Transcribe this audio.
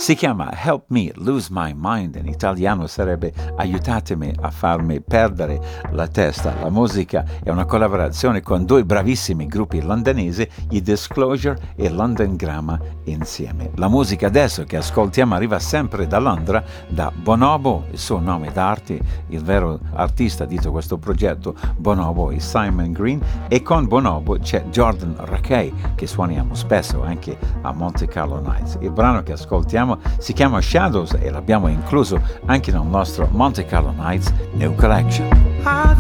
Si chiama Help Me Lose My Mind, in italiano sarebbe Aiutatemi a farmi perdere la testa. La musica è una collaborazione con due bravissimi gruppi londonesi, i Disclosure e London Grammar insieme. La musica adesso che ascoltiamo arriva sempre da Londra, da Bonobo, il suo nome d'arte, il vero artista dietro questo progetto Bonobo è Simon Green, e con Bonobo c'è Jordan Rakei che suoniamo spesso anche a Monte Carlo Nights. Il brano che ascoltiamo si chiama Shadows e l'abbiamo incluso anche nel nostro Monte Carlo Nights New Collection.